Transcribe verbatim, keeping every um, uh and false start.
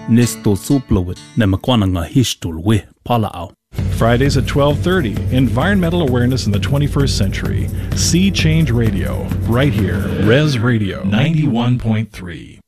Nesto suplowit nemakwananga hishtulwe palao. Fridays at twelve thirty, Environmental Awareness in the twenty-first Century. Sea Change Radio, right here, Res Radio ninety-one point three.